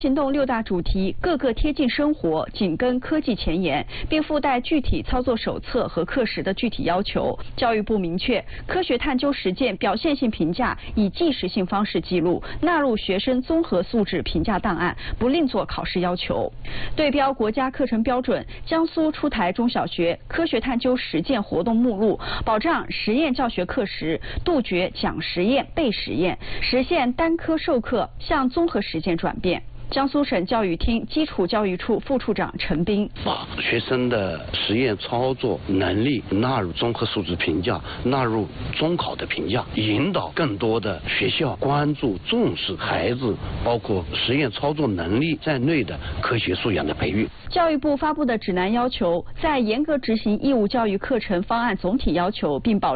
行动6大主题各个贴近生活，紧跟科技前沿，并附带具体操作手册和课时的具体要求。教育部明确，科学探究实践表现性评价以即时性方式记录，纳入学生综合素质评价档案，不另作考试要求。对标国家课程标准，江苏出台中小学科学探究实践活动目录，保障实验教学课时，杜绝讲实验背实验，实现单科授课向综合实践转变。江苏省教育厅基础教育处副处长陈斌把学生的实验操作能力纳入综合素质评价，纳入中考的评价，引导更多的学校关注重视孩子包括实验操作能力在内的科学素养的培育。 教育部发布的指南要求，在严格执行义务教育课程方案总体要求，并保